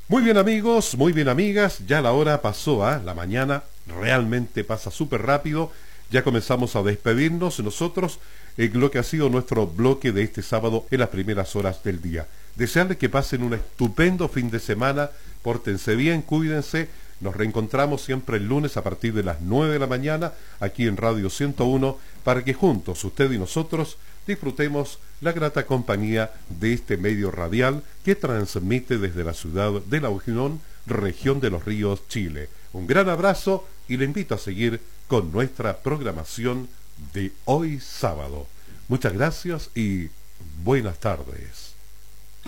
Muy bien amigos, muy bien amigas, ya la hora pasó, la mañana realmente pasa súper rápido, ya comenzamos a despedirnos nosotros en lo que ha sido nuestro bloque de este sábado en las primeras horas del día. Desearles que pasen un estupendo fin de semana, pórtense bien, cuídense, nos reencontramos siempre el lunes a partir de las 9 de la mañana aquí en Radio 101 para que juntos, usted y nosotros, disfrutemos la grata compañía de este medio radial que transmite desde la ciudad de La Unión, región de Los Ríos, Chile. Un gran abrazo y le invito a seguir con nuestra programación de hoy sábado. Muchas gracias y buenas tardes.